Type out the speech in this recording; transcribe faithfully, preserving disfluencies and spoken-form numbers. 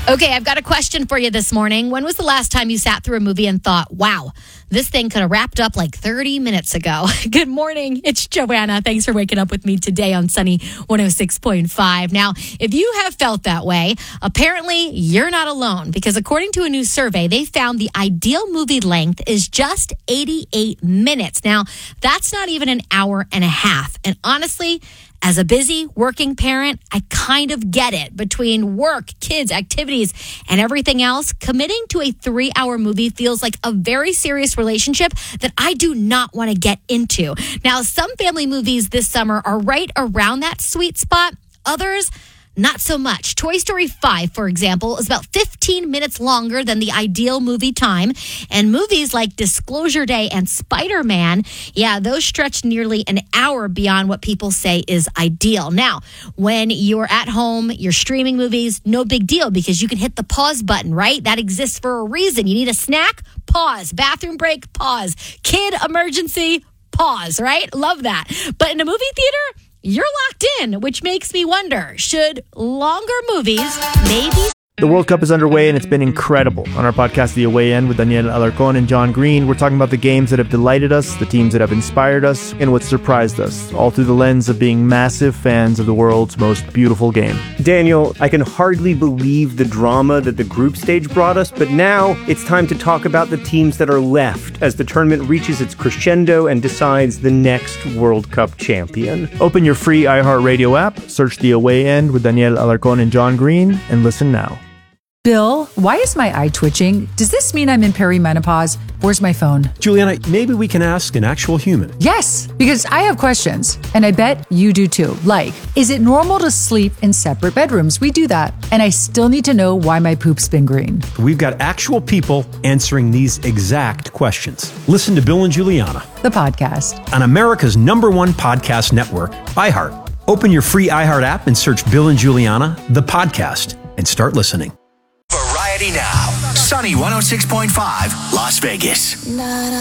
Okay, I've got a question for you this morning. When was the last time you sat through a movie and thought, wow, this thing could have wrapped up like thirty minutes ago? Good morning. It's Joanna. Thanks for waking up with me today on Sunny one oh six point five. Now, if you have felt that way, apparently you're not alone, because according to a new survey, they found the ideal movie length is just eighty-eight minutes. Now, that's not even an hour and a half. And honestly, as a busy working parent, I kind of get it. Between work, kids, activities, and everything else, committing to a three-hour movie feels like a very serious relationship that I do not want to get into. Now, some family movies this summer are right around that sweet spot. Others, not so much. Toy Story five, for example, is about fifteen minutes longer than the ideal movie time. And movies like Disclosure Day and Spider-Man, yeah, those stretch nearly an hour beyond what people say is ideal. Now, when you're at home, you're streaming movies, no big deal, because you can hit the pause button, right? That exists for a reason. You need a snack? Pause. Bathroom break? Pause. Kid emergency? Pause, right? Love that. But in a movie theater, you're locked in, which makes me wonder, should longer movies maybe... The World Cup is underway, and it's been incredible. On our podcast, The Away End, with Daniel Alarcón and John Green, we're talking about the games that have delighted us, the teams that have inspired us, and what surprised us, all through the lens of being massive fans of the world's most beautiful game. Daniel, I can hardly believe the drama that the group stage brought us, but now it's time to talk about the teams that are left as the tournament reaches its crescendo and decides the next World Cup champion. Open your free iHeartRadio app, search The Away End with Daniel Alarcón and John Green, and listen now. Bill, why is my eye twitching? Does this mean I'm in perimenopause? Where's my phone? Juliana, maybe we can ask an actual human. Yes, because I have questions, and I bet you do too. Like, is it normal to sleep in separate bedrooms? We do that. And I still need to know why my poop's been green. We've got actual people answering these exact questions. Listen to Bill and Juliana, the podcast, on America's number one podcast network, iHeart. Open your free iHeart app and search Bill and Juliana, the podcast, and start listening. Variety Now, Sunny one oh six point five, Las Vegas.